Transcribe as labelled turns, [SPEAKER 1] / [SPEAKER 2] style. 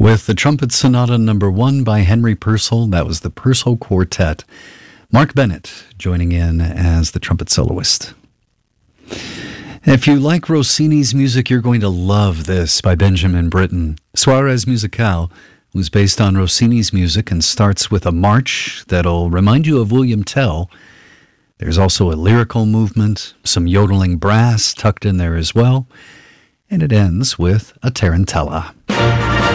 [SPEAKER 1] with the Trumpet Sonata number 1 by Henry Purcell. That was the Purcell Quartet. Mark Bennett joining in as the trumpet soloist. If you like Rossini's music, you're going to love this by Benjamin Britten. Suarez Musicale was based on Rossini's music and starts with a march that'll remind you of William Tell. There's also a lyrical movement, some yodeling brass tucked in there as well, and it ends with a tarantella.